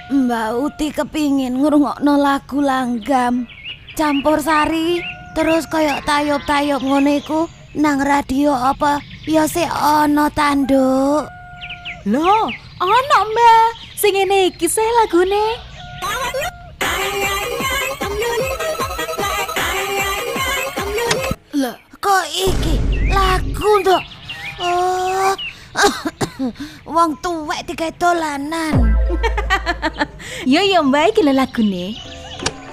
Mbak Uti kepingin ngrungokno lagu Langgam Campursari terus koyok tayub-tayub ngono iku nang radio apa ya sik ana ta, Nduk? Loh, ana Mbak. Sing ngene iki sih lagune. Lah, kok iki lagu, Nduk? Oh. Wong tuwek digawe dolanan. Yo Mbak iki lho lagune.